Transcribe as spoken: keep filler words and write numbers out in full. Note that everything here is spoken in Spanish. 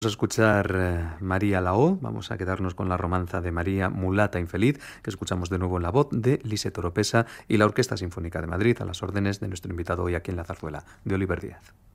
Vamos a escuchar eh, María Lao, vamos a quedarnos con la romanza de María Mulata Infeliz, que escuchamos de nuevo en la voz de Lise Toropesa y la Orquesta Sinfónica de Madrid, a las órdenes de nuestro invitado hoy aquí en La Zarzuela, de Oliver Díaz.